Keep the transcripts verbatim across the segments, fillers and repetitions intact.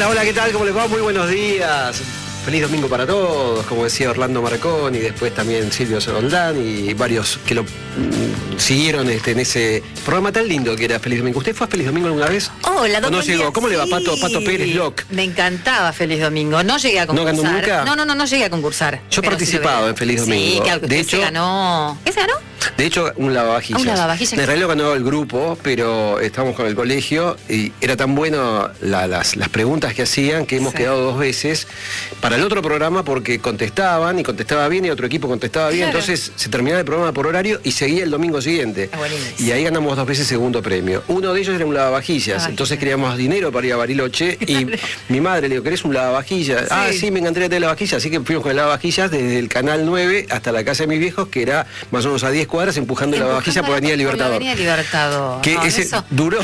Hola, hola, ¿qué tal? ¿Cómo les va? Muy buenos días. Feliz domingo para todos, como decía Orlando Marconi, y después también Silvio Roldán y varios que lo mm, siguieron este, en ese programa tan lindo que era Feliz Domingo. ¿Usted fue a Feliz Domingo alguna vez? Hola, ¿O no llegó? ¿Cómo sí. le va, Pato, Pato Pérez Loc? Me encantaba Feliz Domingo. No llegué a concursar. ¿No ganó nunca? No, no, no, no llegué a concursar. Yo he participado sí en Feliz Domingo. Sí, claro que de usted hecho, se ganó. ¿Qué se ganó? De hecho, un lavavajillas. Un lavavajillas. En realidad lo ganó el grupo, pero estábamos con el colegio y era tan bueno la, las, las preguntas que hacían que hemos sí. quedado dos veces para el otro programa porque contestaban y contestaba bien y otro equipo contestaba bien. Claro. Entonces se terminaba el programa por horario y seguía el domingo siguiente. Y ahí ganamos dos veces segundo premio. Uno de ellos era un lavavajillas. Ah, entonces queríamos dinero para ir a Bariloche y mi madre le dijo, ¿querés un lavavajillas? Sí. Ah, sí, me encantaría tener lavavajillas. Así que fuimos con el lavavajillas desde el canal nueve hasta la casa de mis viejos, que era más o menos a diez cuadras, empujando la lavavajilla por Avenida Libertador. Por Avenida Libertador. Que no, ese eso... duró.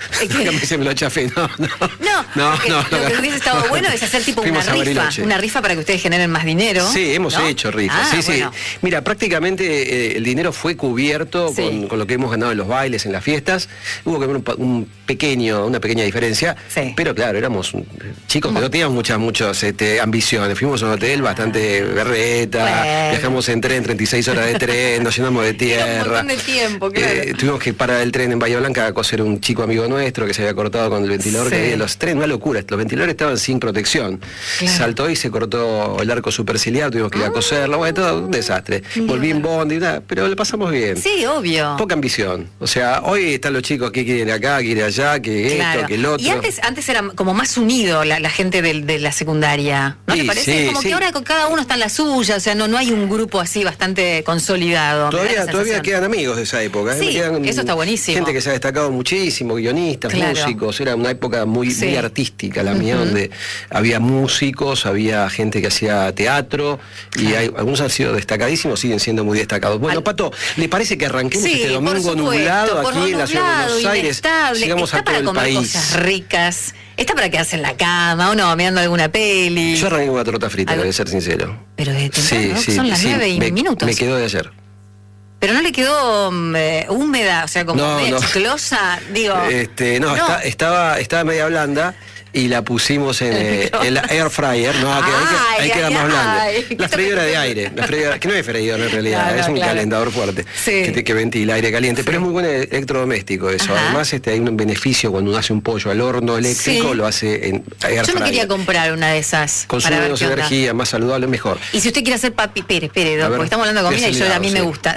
Se me lo chafé, no, no. No, no, no, no, lo que hubiese estado bueno es hacer tipo una rifa, una rifa para que ustedes generen más dinero. Sí, hemos ¿no? hecho rifas. Ah, sí, bueno. sí. Mira, prácticamente eh, el dinero fue cubierto sí. con, con lo que hemos ganado en los bailes, en las fiestas. Hubo que ver un, un pequeño, una pequeña diferencia. Sí. Pero claro, éramos chicos que no teníamos muchas, muchas este, ambiciones. Fuimos a un hotel bastante berreta, bueno. viajamos en tren, treinta y seis horas de tren, nos llenamos de tierra. Era un montón de tiempo, claro. Eh, tuvimos que parar el tren en Bahía Blanca a coser un chico amigo nuestro que se había cortado con el ventilador sí. que había en los trenes, una locura, los ventiladores estaban sin protección, claro. saltó y se cortó el arco superciliar, tuvimos que ir a coserlo, bueno, todo un desastre, mira. Volví en bondi, nada, pero lo pasamos bien. Sí, obvio. Poca ambición, o sea, hoy están los chicos que quieren acá, que quieren allá, que claro. esto, que el otro. Y antes, antes era como más unido la, la gente de, de la secundaria, ¿no sí, te parece? Sí, como sí. que ahora cada uno está en la suya, o sea, no, no hay un grupo así bastante consolidado. Todavía, todavía quedan amigos de esa época, ¿eh? Sí, quedan eso está buenísimo. Gente que se ha destacado muchísimo, guionistas, claro. músicos, era una época muy, sí. muy artística la mía, uh-huh. donde había músicos, había gente que hacía teatro, y claro. hay, algunos han sido destacadísimos, siguen siendo muy destacados. Bueno, Al... Pato, ¿le parece que arranquemos sí, este domingo supuesto, nublado aquí en la ciudad de Buenos Aires? Llegamos Está a todo para el comer país. Cosas ricas. Está para quedarse en la cama, o no, mirando alguna peli. Yo arranqué con una torta frita, debe ser sincero. Pero de temprano, sí, ¿no? sí, Son las sí, nueve y me, minutos. Me quedó de ayer. Pero no le quedó eh, húmeda, o sea, como no, media no. chiclosa, digo. Este, no, no. Está, estaba, estaba media blanda y la pusimos en, eh, en la air fryer, no, ay, que ahí, que, ahí queda ay, más blanda. La freidora de aire, la freidora, que no es freidora en realidad, claro, es un claro. calentador fuerte sí. que, que ventila aire caliente, sí. pero es muy buen electrodoméstico eso. Ajá. Además este, hay un beneficio cuando uno hace un pollo al horno eléctrico, sí. lo hace en air fryer. Yo me quería comprar una de esas. Consume menos energía, más saludable, mejor. Y si usted quiere hacer papi, espere, espere, porque estamos hablando de comida y yo a mí sí. me gusta.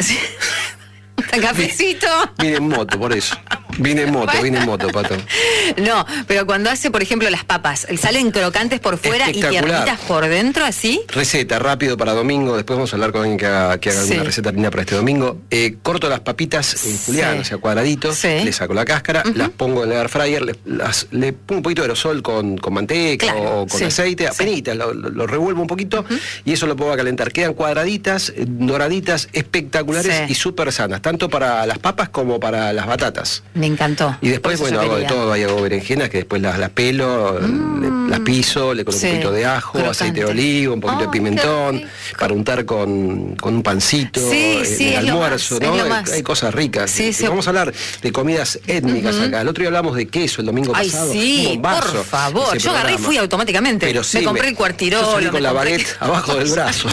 Cafecito. Vine en moto, por eso. Vine en moto, bueno. vine en moto, Pato. No, pero cuando hace, por ejemplo, las papas, salen crocantes por fuera y tiernitas por dentro, ¿así? Receta, rápido para domingo. Después vamos a hablar con alguien que haga, que haga sí. alguna receta linda para este domingo. Eh, corto las papitas en julián, sí. o sea, cuadraditos. Sí. Le saco la cáscara, uh-huh. las pongo en el air fryer, le, las, le pongo un poquito de aerosol con, con manteca claro. o con sí. aceite, apenitas, sí. lo, lo revuelvo un poquito uh-huh. y eso lo pongo a calentar. Quedan cuadraditas, doraditas, espectaculares sí. y súper sanas, tanto para las papas como para las batatas. Me encantó. Y después, bueno, hago de todo, ahí hago berenjenas que después las, las pelo, mm. las piso, le coloco sí. un poquito de ajo, crocante. Aceite de oliva, un poquito oh, de pimentón, para untar con, con un pancito, sí, en sí, el almuerzo, más, ¿no? Hay, hay cosas ricas. Sí, sí. Vamos a hablar de comidas étnicas uh-huh. acá. El otro día hablamos de queso el domingo Ay, pasado. Sí, un bombazo, por favor. Yo agarré y fui automáticamente. Pero sí, me compré me, el cuartirolo. Yo salí con la baguette abajo del brazo.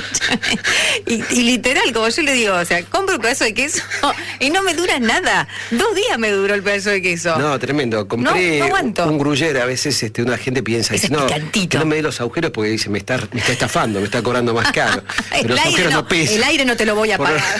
y, y literal, como yo le digo, o sea, compro un pedazo de queso y no me dura nada. Dos días me duró el pedazo de queso. No, tremendo. Compré no, no un, un gruyere. A veces este, una gente piensa, dice, no, que no me dé los agujeros porque dice, me está, me está estafando, me está cobrando más caro. Pero los agujeros no, no pesan. El aire no te lo voy a Por... pagar.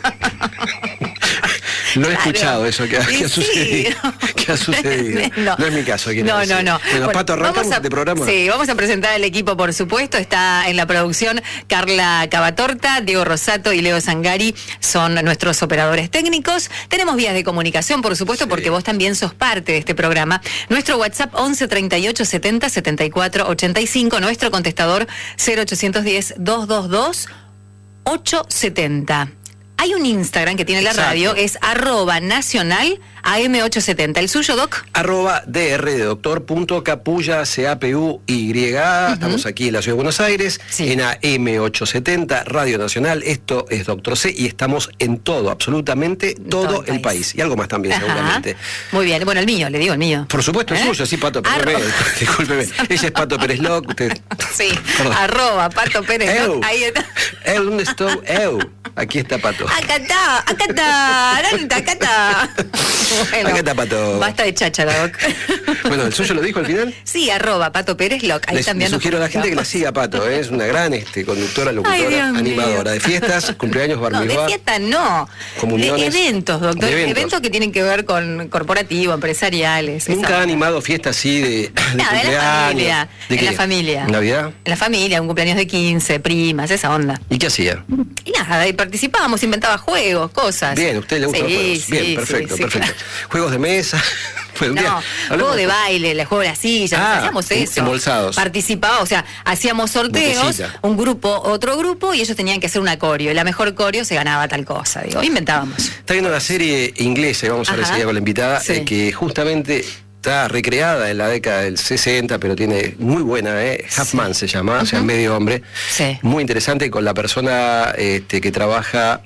No he claro. escuchado eso que, que, ha, sí. sucedido, que ha sucedido. No, no es mi caso. No, decir. no, no. Bueno, Pato, arrancamos a, este programa. Sí, vamos a presentar al equipo, por supuesto. Está en la producción Carla Cavatorta, Diego Rosato y Leo Zangari son nuestros operadores técnicos. Tenemos vías de comunicación, por supuesto, sí. porque vos también sos parte de este programa. Nuestro WhatsApp once treinta y ocho setenta setenta y cuatro ochenta y cinco, nuestro contestador cero ochocientos diez doscientos veintidós ochocientos setenta. Hay un Instagram que tiene la Exacto. radio, es arroba nacional A M ochocientos setenta. ¿El suyo, Doc? Arroba dr de doctor punto capulla, C A P U Y. Uh-huh. Estamos aquí en la Ciudad de Buenos Aires, sí. En A M ochocientos setenta, Radio Nacional. Esto es Doctor C y estamos en todo, absolutamente todo, todo el, país. el país. Y algo más también, Ajá. seguramente. Muy bien. Bueno, el mío, le digo el mío. Por supuesto, ¿Eh? el suyo, sí, Pato Pérez Locke. Discúlpeme. Ella es Pato Pérez Locke. Usted... Sí, arroba Pato Pérez Locke. Ahí está. Eu, ¿dónde estoy? Eu. Aquí está Pato. Acá está, acá está, acá está. Bueno, acá está Pato. Basta de cháchara, Doc. Bueno, ¿el suyo lo dijo al final? Sí, arroba Pato Pérez Locke. Ahí les, también les sugiero a la gente que la siga, Pato. ¿eh? Es una gran este, conductora, locutora, Ay, animadora. De fiestas, cumpleaños, bar mitzvah. No, de fiestas no. Comuniones. De eventos, doctor. De eventos. eventos que tienen que ver con corporativo, empresariales. Nunca ha animado fiestas así de, de Nada, cumpleaños. En la familia. ¿De en qué? la familia. ¿Navidad? En la familia, un cumpleaños de quince, primas, esa onda. ¿Y qué hacía? Y nada, y participábamos, inventaba juegos, cosas. Bien, ¿a usted le gustan sí, los juegos? Sí, Bien, sí, perfecto, sí, perfecto. Claro. Juegos de mesa. Pues un no, día, juego de baile, el juego de las sillas, ah, hacíamos eso. Embolsados. Participaba, o sea, hacíamos sorteos, Botellita. un grupo, otro grupo, y ellos tenían que hacer un acorio. Y la mejor coreo se ganaba tal cosa, digo, inventábamos. Está viendo una serie inglesa, y vamos a ver enseguida con la invitada, sí. eh, que justamente está recreada en la década del sesenta, pero tiene muy buena, ¿eh? Half Man sí. se llama, uh-huh. o sea, medio hombre. Sí. Muy interesante con la persona este, que trabaja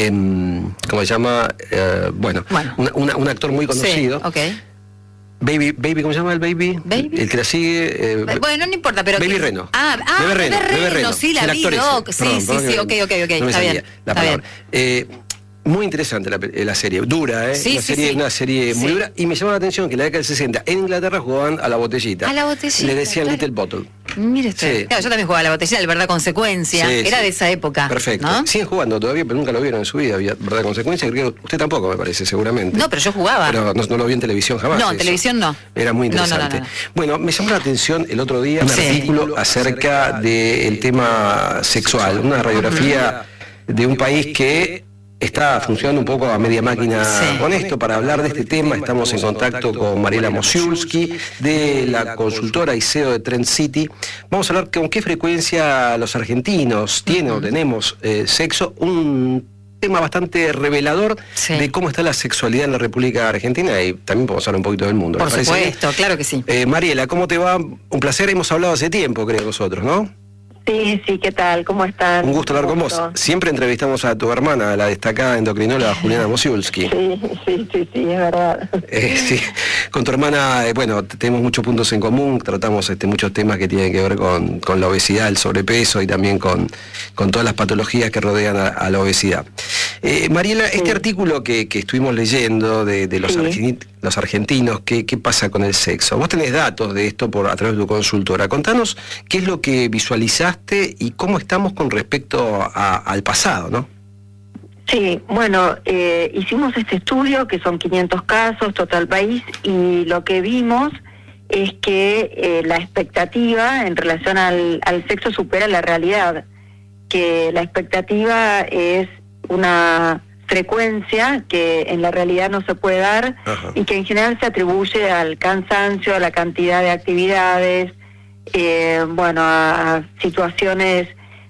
en, ¿cómo se llama? Uh, bueno, bueno. Una, una, un actor muy conocido. Sí, okay. Baby, baby, ¿cómo se llama el baby? ¿Baby? El que la sigue. Eh, bueno, no importa, pero. Baby que... Reno. Ah, ah Bebé Reno, Bebé Reno, Reno. sí, la vi, Doc. Sí, perdón, sí, perdón, sí, ok, ok, ok. No está bien. La está bien. Eh, muy interesante la, la serie, dura, ¿eh? Sí, una, sí, serie, sí. una serie muy sí. dura. Y me llama la atención que en la década del sesenta en Inglaterra jugaban a la botellita. A la botellita. Le decían claro. Little Bottle. Mire usted. Sí. Claro, yo también jugaba a la botellita, el verdad consecuencia. Sí, Era sí. de esa época. Perfecto. ¿no? Siguen jugando todavía, pero nunca lo vieron en su vida, verdad consecuencia. Creo que usted tampoco, me parece, seguramente. No, pero yo jugaba. Pero no, no lo vi en televisión jamás. No, en eso. televisión no. Era muy interesante. No, no, no, no. Bueno, me llamó la atención el otro día un sí. artículo acerca del tema sexual, una radiografía uh-huh. de un país que está funcionando un poco a media máquina sí. con esto. Para hablar de este tema estamos en contacto con Mariela Mosiulski, de la consultora y C E O de Trend City. Vamos a hablar con qué frecuencia los argentinos tienen uh-huh. o tenemos eh, sexo, un tema bastante revelador sí. de cómo está la sexualidad en la República Argentina y también podemos hablar un poquito del mundo. Por supuesto, bien? Claro que sí. Eh, Mariela, ¿cómo te va? Un placer, hemos hablado hace tiempo, creo, nosotros, ¿no? Sí, sí, ¿qué tal? ¿Cómo están? Un gusto hablar con vos. Siempre entrevistamos a tu hermana, la destacada endocrinóloga Juliana Mosiulski. Sí, sí, sí, sí, es verdad. Eh, sí. Con tu hermana, eh, bueno, tenemos muchos puntos en común, tratamos este, muchos temas que tienen que ver con, con la obesidad, el sobrepeso y también con, con todas las patologías que rodean a, a la obesidad. Eh, Mariela, sí. este artículo que, que estuvimos leyendo de, de los, sí. argentinos, los argentinos, ¿qué, ¿qué pasa con el sexo? Vos tenés datos de esto por a través de tu consultora. Contanos qué es lo que visualizaste y cómo estamos con respecto a, al pasado, ¿no? Sí, bueno, eh, hicimos este estudio que son quinientos casos, total país, y lo que vimos es que eh, la expectativa en relación al, al sexo supera la realidad, que la expectativa es una frecuencia que en la realidad no se puede dar. Ajá. Y que en general se atribuye al cansancio, a la cantidad de actividades, eh, bueno, a, a situaciones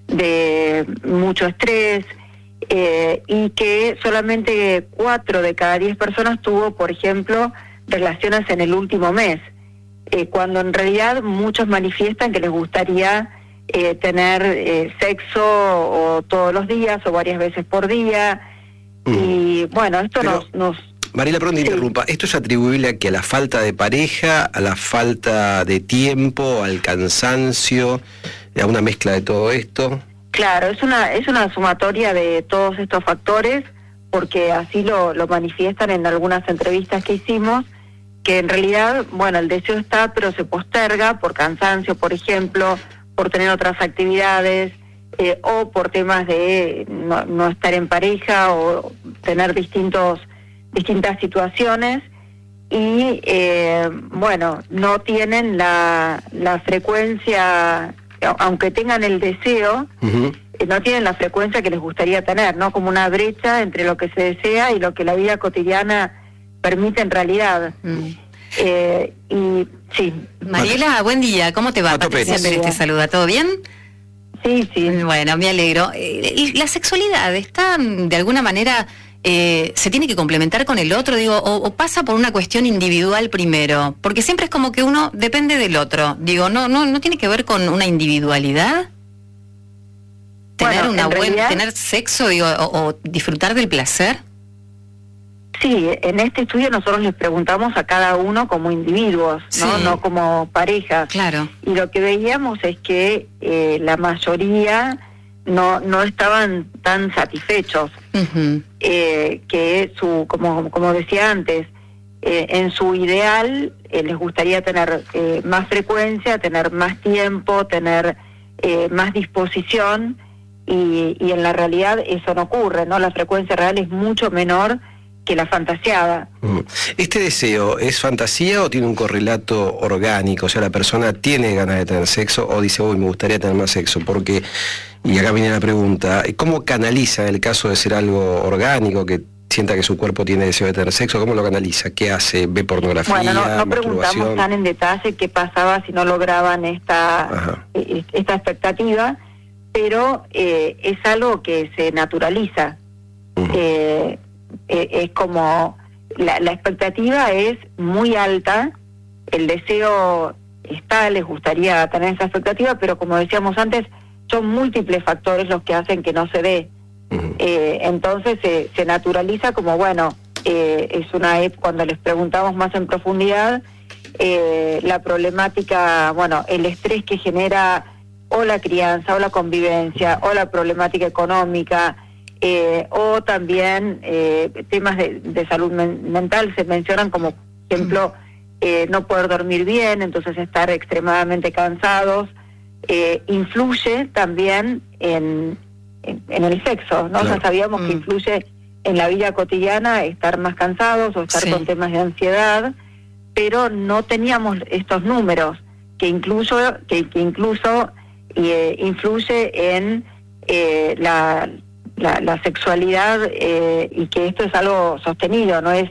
de mucho estrés, eh, y que solamente cuatro de cada diez personas tuvo, por ejemplo, relaciones en el último mes, eh, cuando en realidad muchos manifiestan que les gustaría eh, tener eh, sexo o todos los días o varias veces por día. Mm. Y bueno, esto Pero, nos... nos Mariela, perdón te sí. interrumpa, ¿esto es atribuible a que a la falta de pareja, a la falta de tiempo, al cansancio, a una mezcla de todo esto? Claro, es una es una sumatoria de todos estos factores, porque así lo, lo manifiestan en algunas entrevistas que hicimos, que en realidad, bueno, el deseo está, pero se posterga por cansancio, por ejemplo, por tener otras actividades, eh, o por temas de no, no estar en pareja o tener distintos distintas situaciones, y eh, bueno, no tienen la, la frecuencia, aunque tengan el deseo, uh-huh. eh, no tienen la frecuencia que les gustaría tener, ¿no? Como una brecha entre lo que se desea y lo que la vida cotidiana permite en realidad. Mm. Eh, y sí. Mariela, buen día, ¿cómo te va? Pato Patricia Pérez. Pérez te saluda, ¿todo bien? Sí, sí. Bueno, me alegro. Eh, ¿La sexualidad está de alguna manera eh, ¿se tiene que complementar con el otro? Digo, o, o pasa por una cuestión individual primero, porque siempre es como que uno depende del otro. Digo, no, no, no tiene que ver con una individualidad. Tener Bueno, una en buena, realidad, tener sexo, digo, o, o disfrutar del placer. Sí, en este estudio nosotros les preguntamos a cada uno como individuos, ¿no? Sí. No como parejas. Claro. Y lo que veíamos es que eh, la mayoría no no estaban tan satisfechos, Uh-huh. eh, que su como como decía antes, eh, en su ideal eh, les gustaría tener eh, más frecuencia, tener más tiempo, tener eh, más disposición, y, y en la realidad eso no ocurre, ¿no? La frecuencia real es mucho menor que la fantaseada. ¿Este deseo es fantasía o tiene un correlato orgánico? O sea, la persona tiene ganas de tener sexo o dice, uy, me gustaría tener más sexo. Porque, y acá viene la pregunta, ¿cómo canaliza el caso de ser algo orgánico, que sienta que su cuerpo tiene deseo de tener sexo? ¿Cómo lo canaliza? ¿Qué hace? ¿Ve pornografía? Bueno, no, no preguntamos tan en detalle qué pasaba si no lograban esta, eh, esta expectativa, pero eh, es algo que se naturaliza. Uh-huh. eh, eh, es como la, la expectativa es muy alta, el deseo está, les gustaría tener esa expectativa, pero como decíamos antes, son múltiples factores los que hacen que no se dé. Uh-huh. eh, entonces eh, se naturaliza como, bueno, eh, es una cuando les preguntamos más en profundidad, eh, la problemática, bueno, el estrés que genera o la crianza, o la convivencia, o la problemática económica, eh, o también eh, temas de, de salud men- mental se mencionan como, por ejemplo, eh, no poder dormir bien, entonces estar extremadamente cansados, eh, influye también en, en, en el sexo, ¿no? Claro. Ya sabíamos mm. que influye en la vida cotidiana estar más cansados o estar sí. con temas de ansiedad, pero no teníamos estos números, que incluso, que, que incluso eh, influye en eh, la... La, la sexualidad eh, y que esto es algo sostenido, no es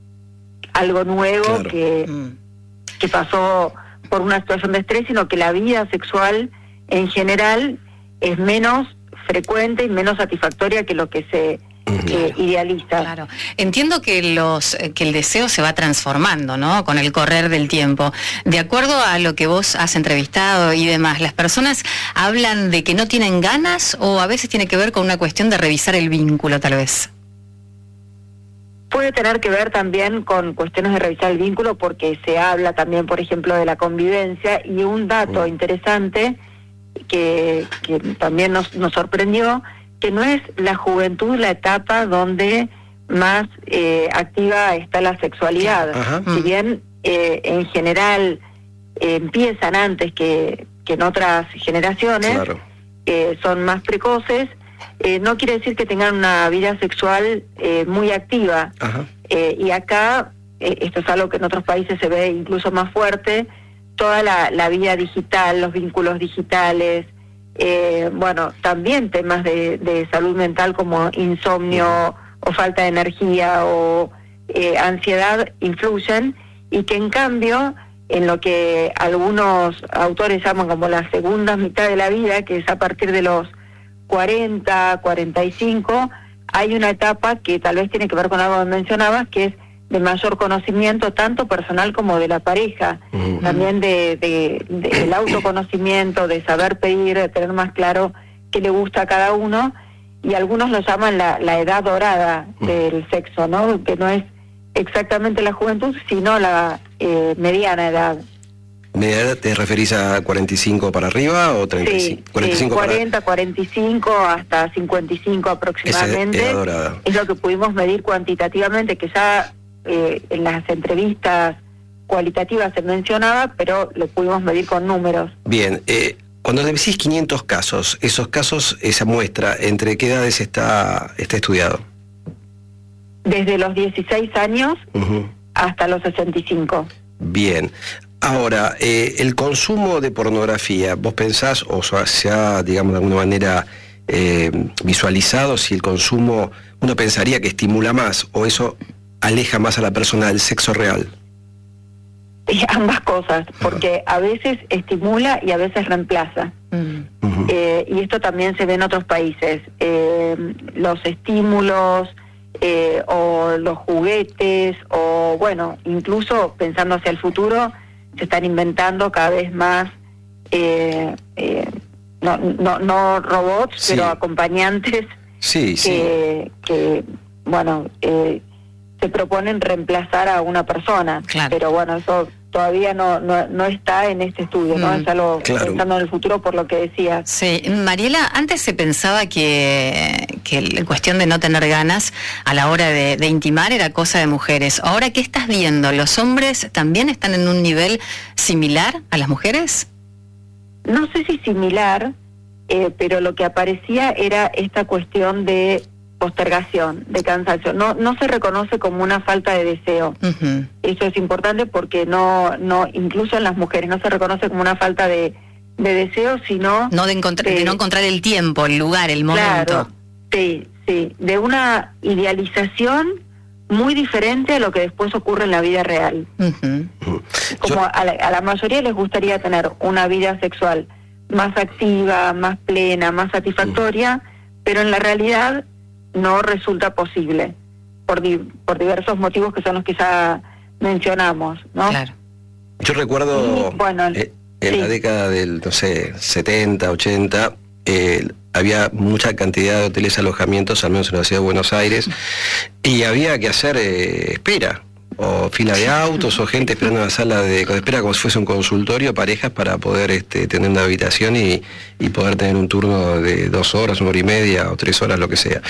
algo nuevo claro. que, mm. que pasó por una situación de estrés, sino que la vida sexual en general es menos frecuente y menos satisfactoria que lo que se eh, idealiza. Claro. Entiendo que los que el deseo se va transformando, ¿no? Con el correr del tiempo. De acuerdo a lo que vos has entrevistado y demás, ¿las personas hablan de que no tienen ganas o a veces tiene que ver con una cuestión de revisar el vínculo, tal vez? Puede tener que ver también con cuestiones de revisar el vínculo, porque se habla también, por ejemplo, de la convivencia, y un dato mm. interesante que, que también nos, nos sorprendió, que no es la juventud la etapa donde más eh, activa está la sexualidad. Ajá. Si bien eh, en general eh, empiezan antes que, que en otras generaciones, claro. eh, son más precoces, eh, no quiere decir que tengan una vida sexual eh, muy activa. Eh, y acá, eh, esto es algo que en otros países se ve incluso más fuerte, toda la, la vida digital, los vínculos digitales, Eh, bueno, también temas de, de salud mental como insomnio o falta de energía o eh, ansiedad influyen, y que en cambio en lo que algunos autores llaman como la segunda mitad de la vida, que es a partir de los cuarenta, cuarenta y cinco, hay una etapa que tal vez tiene que ver con algo que mencionabas, que es de mayor conocimiento tanto personal como de la pareja, uh-huh. también de, de, de el autoconocimiento, de saber pedir, de tener más claro qué le gusta a cada uno, y algunos lo llaman la, la edad dorada del sexo, ¿no? Que no es exactamente la juventud, sino la eh, mediana edad. ¿Media edad te referís a cuarenta y cinco para arriba o treinta y cinco? Sí, cuarenta y cinco sí, cuarenta, para... cuarenta y cinco hasta cincuenta y cinco aproximadamente. Esa edad dorada. Es lo que pudimos medir cuantitativamente, que ya eh, en las entrevistas cualitativas se mencionaba, pero lo pudimos medir con números. Bien, eh, cuando decís quinientos casos, esos casos, esa muestra, ¿entre qué edades está, está estudiado? Desde los dieciséis años uh-huh. hasta los sesenta y cinco. Bien. Ahora, eh, el consumo de pornografía, ¿vos pensás, o se ha, digamos, de alguna manera eh, visualizado si el consumo, uno pensaría que estimula más, o eso aleja más a la persona del sexo real? Y ambas cosas, porque uh-huh. a veces estimula y a veces reemplaza. Uh-huh. Eh, y esto también se ve en otros países. Eh, los estímulos eh, o los juguetes, o bueno, incluso pensando hacia el futuro, se están inventando cada vez más, eh, eh, no, no, no robots, sí, pero acompañantes sí, que, sí. que, bueno, eh, se proponen reemplazar a una persona, claro. pero bueno, eso todavía no, no, no está en este estudio, ¿no? Mm, es algo claro. pensando en el futuro por lo que decías. Sí, Mariela, antes se pensaba que, que la cuestión de no tener ganas a la hora de, de intimar era cosa de mujeres. Ahora, ¿qué estás viendo? ¿Los hombres también están en un nivel similar a las mujeres? No sé si similar, eh, pero lo que aparecía era esta cuestión de postergación, de cansancio. No no se reconoce como una falta de deseo. Uh-huh. Eso es importante porque no no incluso en las mujeres no se reconoce como una falta de, de deseo, sino no de, encontrar, de, de no encontrar el tiempo, el lugar, el momento. Claro, sí, sí, de una idealización muy diferente a lo que después ocurre en la vida real. Uh-huh. Como Yo... a, la, a la mayoría les gustaría tener una vida sexual más activa, más plena, más satisfactoria, uh-huh. pero en la realidad no resulta posible por di- por diversos motivos que son los que ya mencionamos, ¿no? Claro. Yo recuerdo, y, bueno, eh, en sí. la década del, no sé, setenta, ochenta, eh, había mucha cantidad de hoteles alojamientos, al menos en la ciudad de Buenos Aires, y había que hacer eh, espera, o fila de autos, o gente esperando en la sala de espera como si fuese un consultorio, parejas para poder este, tener una habitación y, y poder tener un turno de dos horas, una hora y media o tres horas, lo que sea.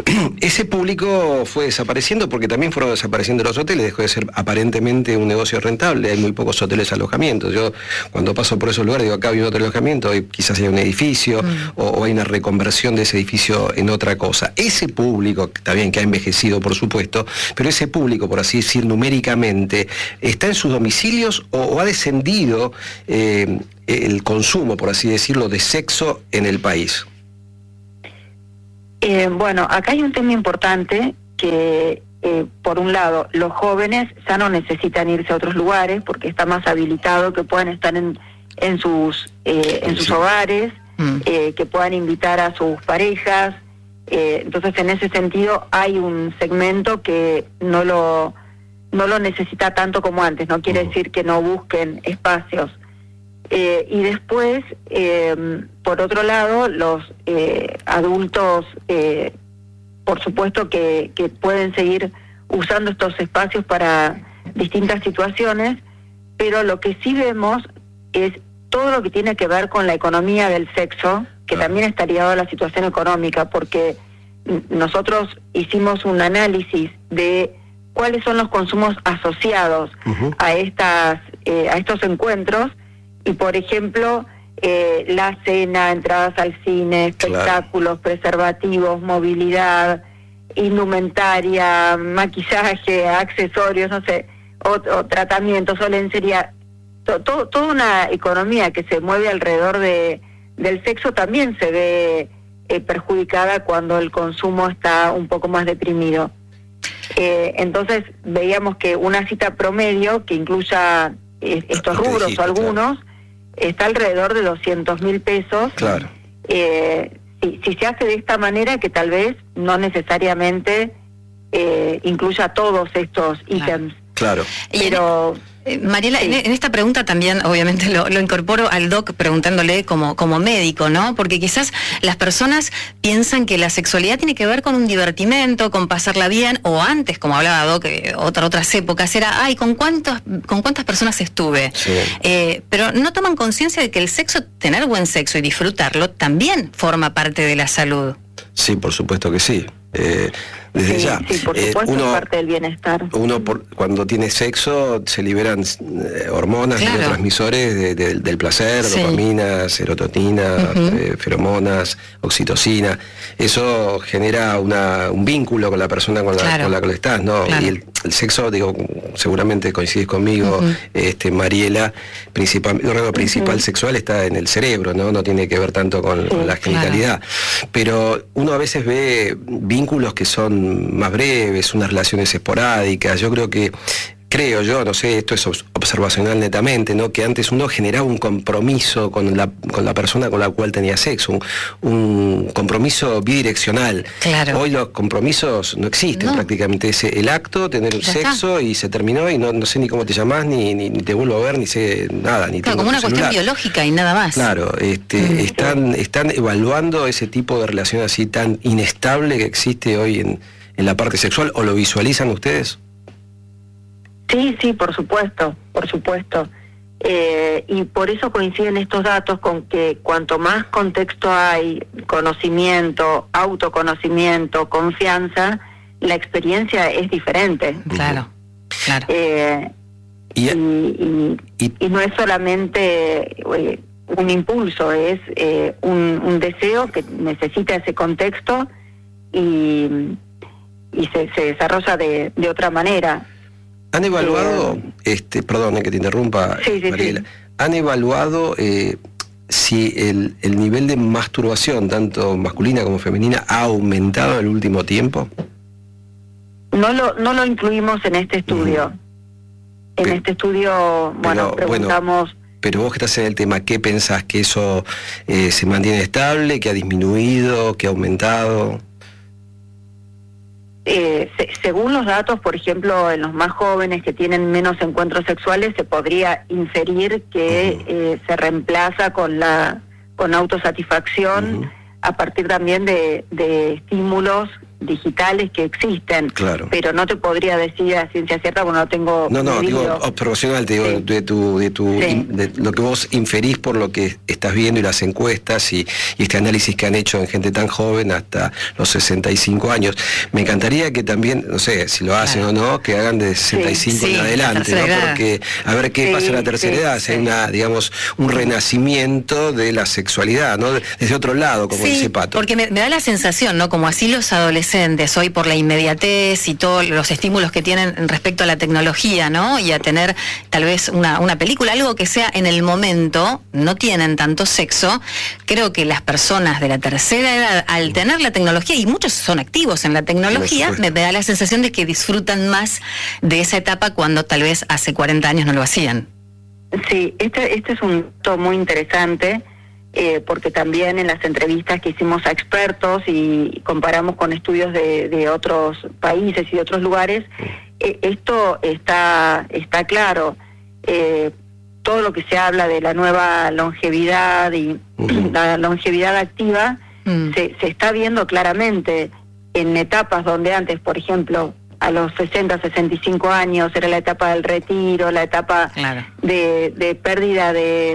Ese público fue desapareciendo porque también fueron desapareciendo los hoteles, dejó de ser aparentemente un negocio rentable, hay muy pocos hoteles alojamientos. Yo cuando paso por esos lugares digo, acá hay un hotel alojamiento, hoy quizás hay un edificio, mm. o, o hay una reconversión de ese edificio en otra cosa. Ese público, también que ha envejecido por supuesto, pero ese público, por así decir, numéricamente, ¿está en sus domicilios o, o ha descendido eh, el consumo, por así decirlo, de sexo en el país? Eh, bueno, acá hay un tema importante que, eh, por un lado, los jóvenes ya no necesitan irse a otros lugares porque está más habilitado que puedan estar en, en sus eh, en sus sí. hogares, mm. eh, que puedan invitar a sus parejas. Eh, entonces, en ese sentido, hay un segmento que no lo no lo necesita tanto como antes. No quiere uh-huh. decir que no busquen espacios. Eh, y después, eh, por otro lado, los eh, adultos, eh, por supuesto que, que pueden seguir usando estos espacios para distintas situaciones, pero lo que sí vemos es todo lo que tiene que ver con la economía del sexo, que claro. también está ligado a la situación económica, porque nosotros hicimos un análisis de cuáles son los consumos asociados uh-huh. a estas eh, a estos encuentros, y por ejemplo eh, la cena, entradas al cine, espectáculos, claro. preservativos, movilidad, indumentaria, maquillaje, accesorios, no sé, o, o tratamientos, o lencería, to, to, toda una economía que se mueve alrededor de del sexo también se ve eh, perjudicada cuando el consumo está un poco más deprimido. Eh, entonces veíamos que una cita promedio que incluya eh, estos rubros dijiste, o algunos claro. está alrededor de doscientos mil pesos. Claro. Eh, si, si se hace de esta manera, que tal vez no necesariamente eh, incluya todos estos claro. ítems. Claro. Pero Eh, Mariela, sí. en, en esta pregunta también obviamente lo, lo incorporo al doc preguntándole como, como médico, ¿no? Porque quizás las personas piensan que la sexualidad tiene que ver con un divertimento, con pasarla bien, o antes, como hablaba doc, eh, otra, otras épocas, era, ay, ¿con cuántos, con cuántas personas estuve? Sí. Eh, pero no toman conciencia de que el sexo, tener buen sexo y disfrutarlo, también forma parte de la salud. Sí, por supuesto que sí. Eh, desde sí, ya. Sí, por supuesto, eh, uno, es parte del bienestar. Uno por, cuando tiene sexo se liberan eh, hormonas, claro. neurotransmisores de, de, del placer, sí. dopamina, serotonina, uh-huh. eh, feromonas, oxitocina. Eso genera una, un vínculo con la persona con la, claro. con la que lo estás, ¿no? Claro. Y el, el sexo, digo, seguramente coincides conmigo, uh-huh. este Mariela, principal, el órgano principal uh-huh. sexual está en el cerebro, ¿no? No tiene que ver tanto con, sí, con la genitalidad. Claro. Pero uno a veces ve vínculos que son más breves, unas relaciones esporádicas. Yo creo que creo yo, no sé, esto es observacional netamente, ¿no? Que antes uno generaba un compromiso con la, con la persona con la cual tenía sexo, un, un compromiso bidireccional. Claro. Hoy los compromisos no existen no. prácticamente. Es el acto, tener Ya sexo está. Y se terminó y no, no sé ni cómo te llamás, ni, ni, ni te vuelvo a ver, ni sé nada. Ni claro, como una cuestión biológica y nada más. Claro, este, mm. están, están evaluando ese tipo de relación así tan inestable que existe hoy en, en la parte sexual, ¿o lo visualizan ustedes? Sí, sí, por supuesto, por supuesto. Eh, y por eso coinciden estos datos con que cuanto más contexto hay, conocimiento, autoconocimiento, confianza, la experiencia es diferente. Claro, claro. Eh, y, y, y, y no es solamente eh, un impulso, es eh, un, un deseo que necesita ese contexto y, y se, se desarrolla de, de otra manera. ¿Han evaluado, eh, este, perdón que te interrumpa, sí, sí, Mariela, sí. ¿han evaluado eh, si el, el nivel de masturbación, tanto masculina como femenina, ha aumentado en el último tiempo? No lo, no lo incluimos en este estudio. Uh-huh. En pero, este estudio, bueno, pero, preguntamos... Bueno, pero vos que estás en el tema, ¿qué pensás? ¿Que eso eh, se mantiene estable, que ha disminuido, que ha aumentado? Eh, se, según los datos, por ejemplo, en los más jóvenes que tienen menos encuentros sexuales, se podría inferir que uh-huh. eh, se reemplaza con la con autosatisfacción uh-huh. a partir también de, de estímulos digitales que existen, claro. pero no te podría decir a ciencia cierta porque no tengo no no medido. digo observacional, te digo sí. de tu de tu sí. in, de lo que vos inferís por lo que estás viendo y las encuestas y, y este análisis que han hecho en gente tan joven hasta los sesenta y cinco años. Me encantaría que también, no sé si lo hacen claro. o no, que hagan de sesenta y cinco sí. en sí, adelante, ¿no? Porque a ver qué sí, pasa en la tercera sí, edad, si sí. hay una, digamos, un renacimiento de la sexualidad, ¿no? Desde otro lado, como sí, dice Pato. Porque me, me da la sensación, ¿no? Como así los adolescentes hoy por la inmediatez y todos los estímulos que tienen respecto a la tecnología, ¿no? Y a tener tal vez una, una película, algo que sea en el momento, no tienen tanto sexo. Creo que las personas de la tercera edad, al tener la tecnología, y muchos son activos en la tecnología, me, me da la sensación de que disfrutan más de esa etapa cuando tal vez hace cuarenta años no lo hacían. Sí, este, este es un punto muy interesante. Eh, porque también en las entrevistas que hicimos a expertos y comparamos con estudios de, de otros países y de otros lugares, eh, esto está, está claro. Eh, todo lo que se habla de la nueva longevidad y uh-huh. la longevidad activa uh-huh. se, se está viendo claramente en etapas donde antes, por ejemplo, a los sesenta, sesenta y cinco años era la etapa del retiro, la etapa claro. de, de pérdida de...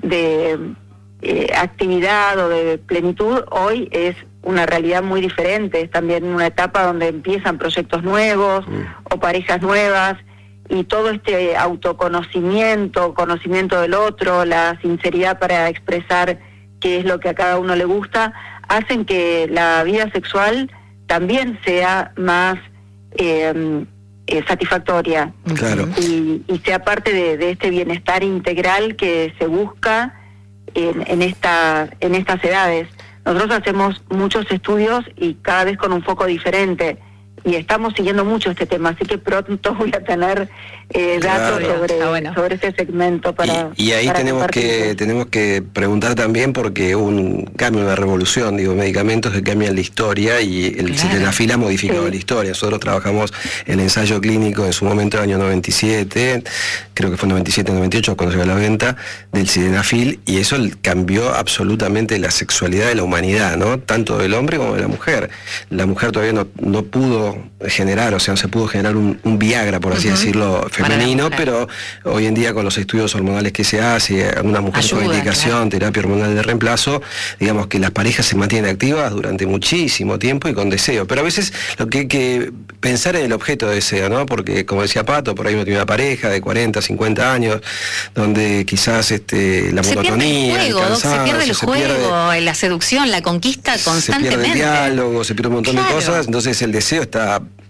de Eh, actividad o de plenitud, hoy es una realidad muy diferente. Es también una etapa donde empiezan proyectos nuevos mm. o parejas nuevas, y todo este autoconocimiento, conocimiento del otro, la sinceridad para expresar qué es lo que a cada uno le gusta, hacen que la vida sexual también sea más eh, eh, satisfactoria. Claro. y, y sea parte de, de este bienestar integral que se busca En, en, esta, en estas edades. Nosotros hacemos muchos estudios y cada vez con un foco diferente, y estamos siguiendo mucho este tema, así que pronto voy a tener eh, datos claro, sobre, bueno. sobre este segmento para y, y ahí para tenemos que tenemos que preguntar también, porque hubo un cambio, una revolución, digo, medicamentos que cambian la historia, y el claro. sildenafil ha modificado sí. la historia. Nosotros trabajamos el ensayo clínico en su momento, en el año noventa y siete, creo que fue noventa y siete, noventa y ocho cuando llegó a la venta del sildenafil, y eso cambió absolutamente la sexualidad de la humanidad, ¿no? Tanto del hombre como de la mujer. La mujer todavía no, no pudo generar, o sea, no se pudo generar un, un Viagra, por así uh-huh. decirlo, femenino, pero hoy en día con los estudios hormonales que se hace, una mujer con indicación, claro. terapia hormonal de reemplazo, digamos que las parejas se mantienen activas durante muchísimo tiempo y con deseo. Pero a veces lo que hay que pensar en el objeto de deseo, ¿no? Porque, como decía Pato, por ahí uno tiene una pareja de cuarenta, cincuenta años, donde quizás este, la monotonía, se pierde el juego, el cansancio, se pierde el se juego, pierde, la seducción, la conquista constantemente. Se pierde el diálogo, se pierde un montón claro. de cosas, entonces el deseo está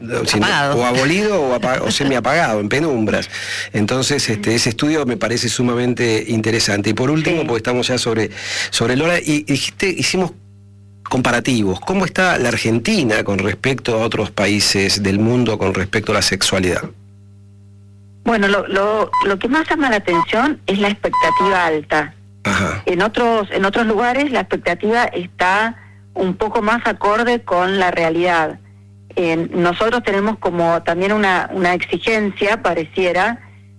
o abolido o, apa o semi apagado, en penumbras. Entonces este, ese estudio me parece sumamente interesante. Y por último, sí. porque estamos ya sobre, sobre el hora, y dijiste, hicimos comparativos. ¿Cómo está la Argentina con respecto a otros países del mundo con respecto a la sexualidad? Bueno, lo, lo, lo que más llama la atención es la expectativa alta. Ajá. En otros, en otros lugares la expectativa está un poco más acorde con la realidad. Eh, nosotros tenemos como también una, una exigencia, pareciera,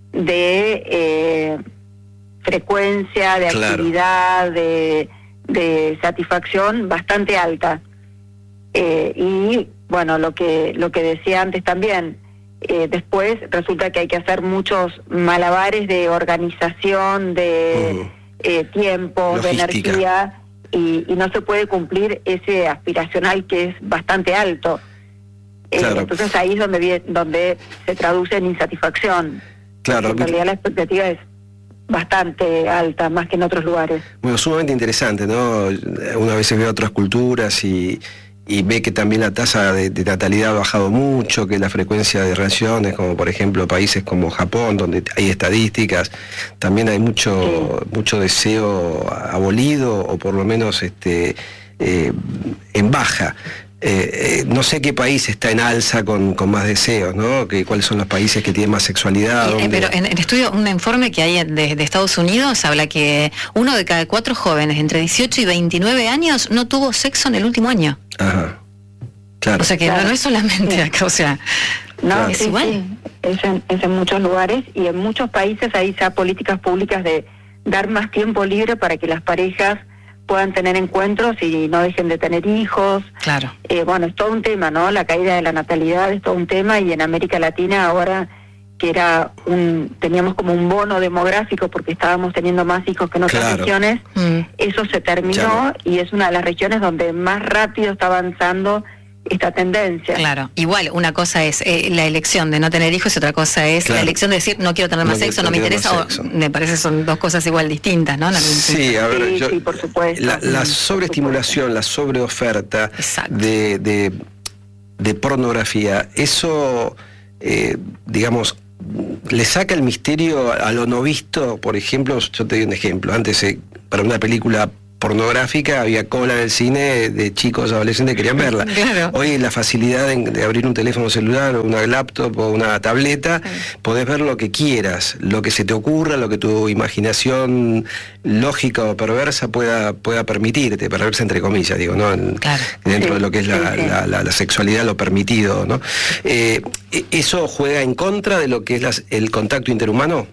de eh, frecuencia, de Claro. actividad, de, de satisfacción bastante alta. Eh, y bueno, lo que lo que decía antes también, eh, después resulta que hay que hacer muchos malabares de organización, de Uh-huh. eh, tiempo, de Logística. energía, y, y no se puede cumplir ese aspiracional que es bastante alto. Eh, Claro. Entonces ahí es donde, vie- donde se traduce en insatisfacción. Claro. En realidad la expectativa es bastante alta, más que en otros lugares. Bueno, sumamente interesante, ¿no? Una vez ve otras culturas y, y ve que también la tasa de, de natalidad ha bajado mucho, que la frecuencia de relaciones, como por ejemplo países como Japón, donde hay estadísticas, también hay mucho, Sí. mucho deseo abolido o por lo menos este, eh, en baja. Eh, eh, no sé qué país está en alza con, con más deseos, ¿no? Que, ¿Cuáles son los países que tienen más sexualidad? Eh, ¿Dónde? pero en el estudio, un informe que hay de, de Estados Unidos habla que uno de cada cuatro jóvenes entre dieciocho y veintinueve años no tuvo sexo en el último año. Ajá. Claro. O sea que Claro. no, no es solamente acá, o sea, No, Claro. es sí, igual. sí, es en, es en muchos lugares y en muchos países hay ya políticas públicas de dar más tiempo libre para que las parejas puedan tener encuentros y no dejen de tener hijos. Claro. Eh, bueno, es todo un tema, ¿no? La caída de la natalidad es todo un tema y en América Latina ahora que era un, teníamos como un bono demográfico porque estábamos teniendo más hijos que en otras Claro. regiones, Mm. eso se terminó Ya y es una de las regiones donde más rápido está avanzando esta tendencia. Claro, igual una cosa es eh, la elección de no tener hijos y otra cosa es Claro. la elección de decir no quiero tener más No quiero- sexo, no no me quiero interesa, más o, sexo. me parece son dos cosas igual distintas, ¿no? En algún Sí, punto. a ver, Sí, yo, sí, por supuesto. la, la Mm, sobreestimulación, la sobreoferta Exacto. de, de, de pornografía, eso, eh, digamos, le saca el misterio a lo no visto. Por ejemplo, yo te doy un ejemplo, antes eh, para una película pornográfica había cola en el cine de chicos adolescentes que querían verla. Claro. Hoy la facilidad de, de abrir un teléfono celular o una laptop o una tableta, podés ver lo que quieras, lo que se te ocurra, lo que tu imaginación lógica o perversa pueda, pueda permitirte, perversa entre comillas, digo, ¿no? En- Claro. dentro Sí, de lo que es la, sí, sí. la- la- la sexualidad, lo permitido, ¿no? Eh, ¿Eso juega en contra de lo que es las- el contacto interhumano?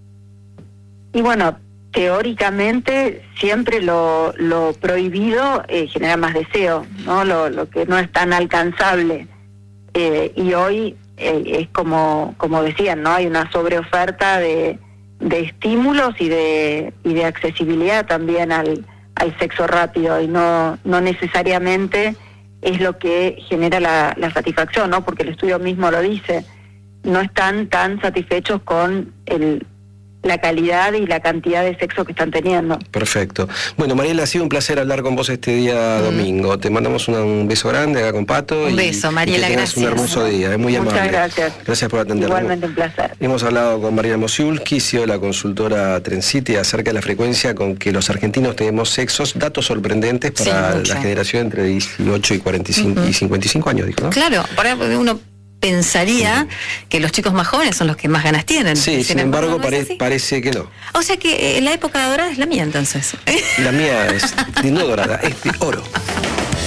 Y bueno, teóricamente siempre lo, lo prohibido eh, genera más deseo, ¿no? Lo, lo que no es tan alcanzable. Eh, y hoy eh, es como como decían, ¿no? Hay una sobreoferta de, de estímulos y de y de accesibilidad también al, al sexo rápido y no no necesariamente es lo que genera la, la satisfacción, ¿no? Porque el estudio mismo lo dice, no están tan satisfechos con el la calidad y la cantidad de sexo que están teniendo. Perfecto. Bueno, Mariela, ha sido un placer hablar con vos este día Mm. domingo. Te mandamos una- un beso grande acá con Pato. Un y- beso, Mariela, y que tengas un gracias. hermoso día, es muy Muchas amable. gracias. Gracias por atendernos. Igualmente un placer. Hemos hablado con Mariela Mosiulski, C E O de la consultora Trencity, acerca de la frecuencia con que los argentinos tenemos sexos, datos sorprendentes para Sí, mucho. la generación entre dieciocho y cuarenta y cinco Ujú. y cincuenta y cinco años, dijo, ¿no? Claro, para uno pensaría que los chicos más jóvenes son los que más ganas tienen. Sí, sin embargo, ¿no es pare- así? parece que no. O sea que eh, la época dorada es la mía entonces. La mía es de no dorada, es de oro.